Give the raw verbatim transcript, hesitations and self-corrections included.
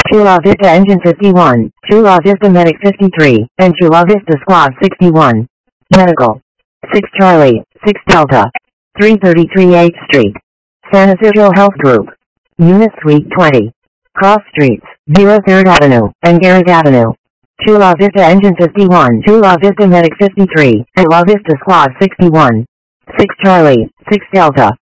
Chula Vista Engine fifty-one, Chula Vista Medic fifty-three, and Chula Vista Squad sixty-one. Medical. six Charlie, six Delta. three thirty-three eighth Street. San Isidro Health Group. Unit Suite twenty. Cross Streets, zero third Avenue, and Garrett Avenue. Chula Vista Engine fifty-one, Chula Vista Medic fifty-three, and Chula Vista Squad sixty-one. six Charlie, six Delta.